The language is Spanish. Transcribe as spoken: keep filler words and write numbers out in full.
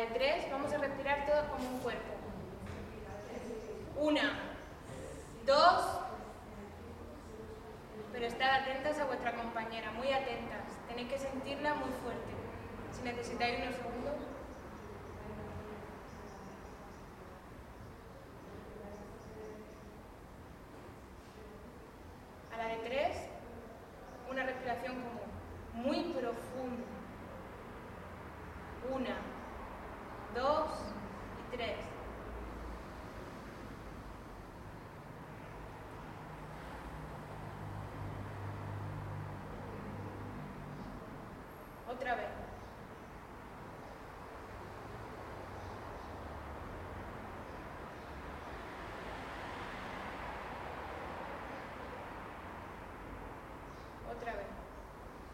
de tres vamos a respirar todo como un cuerpo. Una, dos, pero estad atentas a vuestra compañera, muy atentas. Tenéis que sentirla muy fuerte. Si necesitáis unos segundos. A la de tres, una respiración común, muy profunda. Una, dos y tres. Otra vez.